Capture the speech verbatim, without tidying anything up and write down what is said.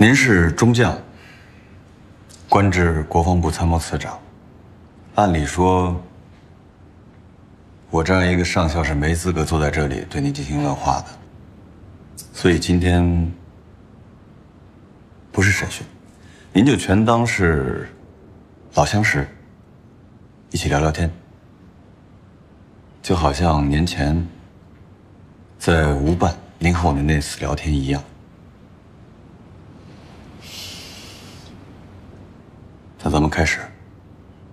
您是中将，官至国防部参谋次长。按理说，我这样一个上校是没资格坐在这里对您进行问话的。所以今天不是审讯，您就全当是老相识，一起聊聊天，就好像年前在吴办您和我的那次聊天一样。那咱们开始。